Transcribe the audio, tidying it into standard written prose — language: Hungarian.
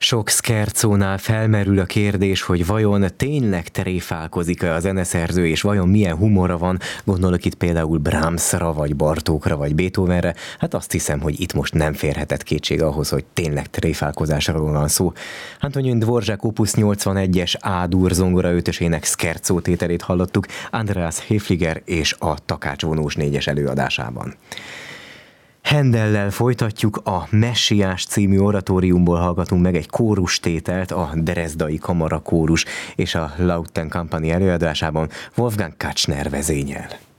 Sok szkercónál felmerül a kérdés, hogy vajon tényleg tréfálkozik-e a zeneszerző, és vajon milyen humora van, gondolok itt például Brahmsra, vagy Bartókra, vagy Beethovenre. Hát azt hiszem, hogy itt most nem férhetett kétség ahhoz, hogy tényleg tréfálkozásról van szó. Antonin Dvorak Opus 81-es A-dur zongora ötösének szkercó tételét hallottuk Andreas Häfliger és a Takácsvonós 4-es előadásában. Handellel folytatjuk, a Messiás című oratóriumból hallgatunk meg egy kórustételt, a Drezdai Kamara Kórus és a Lauten Company előadásában Wolfgang Kachner vezényel.